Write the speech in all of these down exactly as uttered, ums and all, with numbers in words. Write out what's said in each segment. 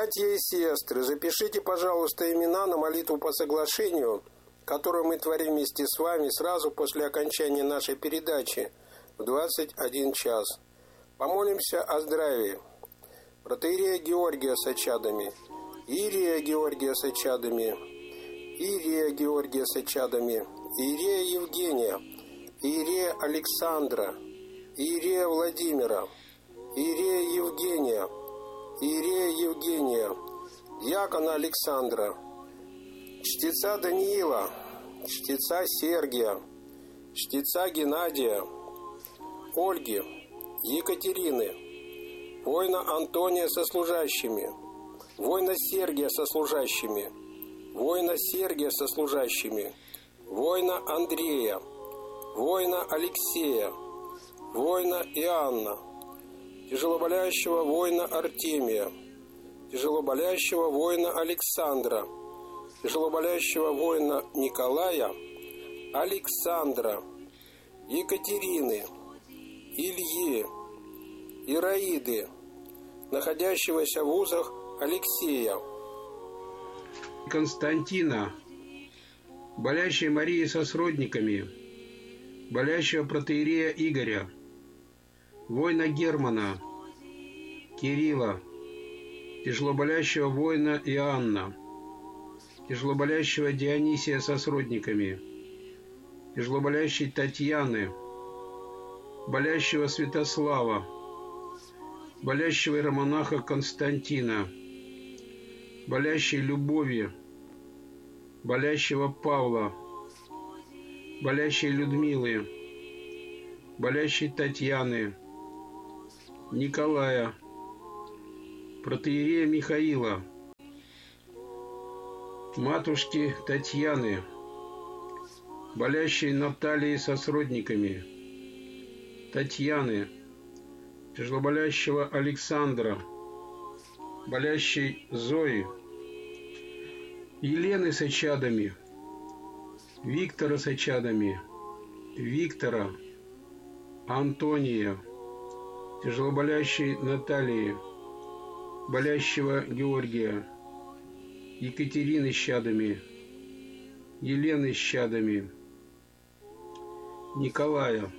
Братья и сестры, запишите, пожалуйста, имена на молитву по соглашению, которую мы творим вместе с вами сразу после окончания нашей передачи в двадцать один час. Помолимся о здравии протоиерея Георгия с очадами, иерея Георгия с очадами, иерея Георгия с очадами, иерея Евгения, иерея Александра, иерея Владимира, иерея Евгения, иерея Евгения, диакона Александра, чтеца Даниила, чтеца Сергия, чтеца Геннадия, Ольги, Екатерины, воина Антония со служащими, воина Сергия со служащими, воина Сергия со служащими, воина Андрея, воина Алексея, воина Иоанна, тяжелоболящего воина Артемия, тяжелоболящего воина Александра, тяжелоболящего воина Николая, Александра, Екатерины, Ильи, Ираиды, находящегося в вузах Алексея, Константина, болящей Марии со сродниками, болящего протоиерея Игоря, воина Германа, Кирилла, тяжелоболящего воина Иоанна, тяжелоболящего Дионисия со сродниками, тяжелоболящей Татьяны, болящего Святослава, болящего иеромонаха Константина, болящей Любови, болящего Павла, болящей Людмилы, болящей Татьяны, Николая, протоиерея Михаила, матушки Татьяны, болящей Натальи со сродниками, Татьяны, тяжелоболящего Александра, болящей Зои, Елены с очадами, Виктора с очадами, Виктора, Антония, тяжелоболящей Натальи, болящего Георгия, Екатерины с чадами, Елены с чадами, Николая,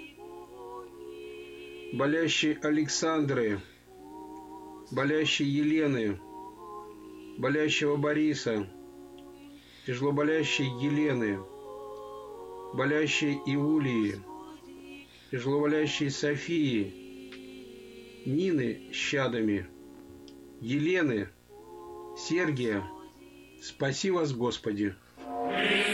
болящей Александры, болящей Елены, болящего Бориса, тяжелоболящей Елены, болящей Иулии, тяжелоболящей Софии, Нины с чадами, Елены, Сергия, спаси вас, Господи.